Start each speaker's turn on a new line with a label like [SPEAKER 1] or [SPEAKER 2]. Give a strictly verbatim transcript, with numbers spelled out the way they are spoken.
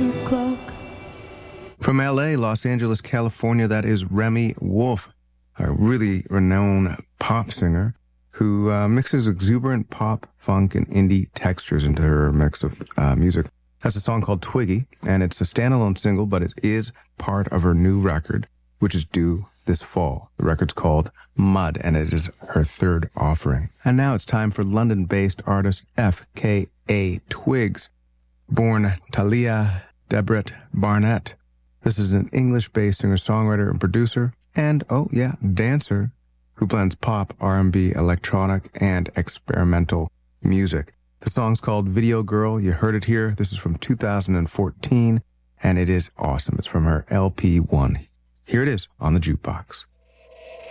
[SPEAKER 1] o'clock.
[SPEAKER 2] From L A, Los Angeles, California, that is Remi Wolf, a really renowned pop singer who uh, mixes exuberant pop, funk, and indie textures into her mix of uh, music. That's a song called Twiggy, and it's a standalone single, but it is part of her new record, which is due this fall. The record's called Mud, and it is her third offering. And now it's time for London-based artist F K A Twigs, born Talia Debret Barnett. This is an English-based singer-songwriter and producer, and, oh yeah, dancer, who blends pop, R and B, electronic, and experimental music. The song's called Video Girl. You heard it here. This is from two thousand fourteen, and it is awesome. It's from her L P one. Here it is on the Jukebox.